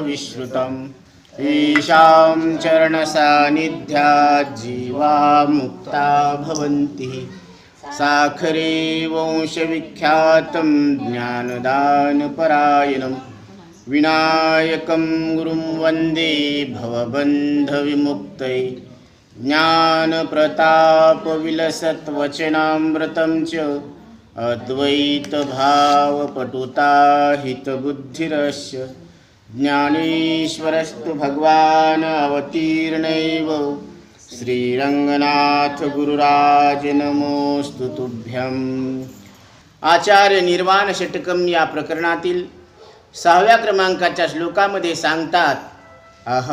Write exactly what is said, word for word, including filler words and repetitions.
विश्रुतम् ईशां चरणसान्निध्यात् जीवा मुक्ता भवन्ति। साखरे वंशविख्यातं ज्ञानदानपरायणं विनायकं गुरुं वन्दे भवबन्धविमुक्तये। ज्ञानप्रतापविलसत्वचनामृतं च अद्वैतभावपटुताहितबुद्धिरस्य ज्ञानेश्वरस्तु भगवान् अवतीर्णैव श्रीरंगनाथ गुरुराज नमोस्तु तुभ्यं। आचार्य निर्वाण षटकम या प्रकरणातील सहाव्या क्रमांकाच्या श्लोकामध्ये सांगतात, अह